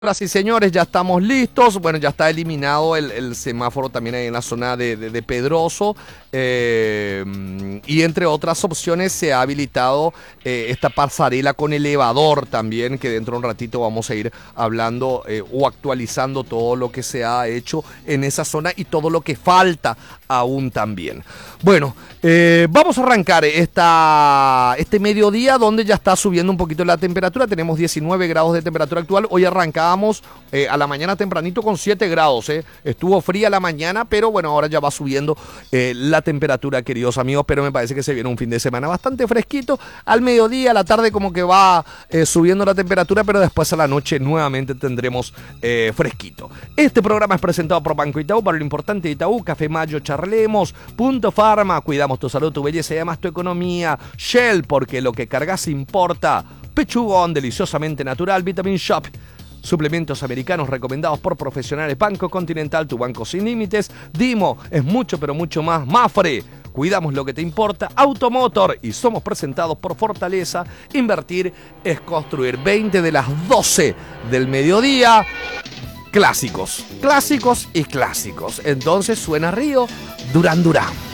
Señoras y señores, ya estamos listos. Bueno, ya está eliminado el semáforo también ahí en la zona de Pedroso. Y entre otras opciones se ha habilitado esta pasarela con elevador también, que dentro de un ratito vamos a ir hablando o actualizando todo lo que se ha hecho en esa zona y todo lo que falta aún también. Bueno, vamos a arrancar este mediodía donde ya está subiendo un poquito la temperatura. Tenemos 19 grados de temperatura actual. Hoy arrancábamos a la mañana tempranito con 7 grados. Estuvo fría la mañana, pero bueno, ahora ya va subiendo la temperatura, queridos amigos. Pero me parece que se viene un fin de semana bastante fresquito. Al mediodía, a la tarde como que va subiendo la temperatura, pero después a la noche nuevamente tendremos fresquito. Este programa es presentado por Banco Itaú, para lo importante de Itaú, Café Mayo, charlemos, Punto Pharma, cuidamos tu salud, tu belleza y además tu economía. Shell, porque lo que cargas importa. Pechugón, deliciosamente natural. Vitamin Shop, suplementos americanos recomendados por profesionales. Banco Continental, tu banco sin límites. Dimo, es mucho pero mucho más. Mafre, cuidamos lo que te importa. Automotor, y somos presentados por Fortaleza. Invertir es construir. 20 de las 12 del mediodía. Clásicos, clásicos y clásicos. Entonces suena Río, Durán Durán.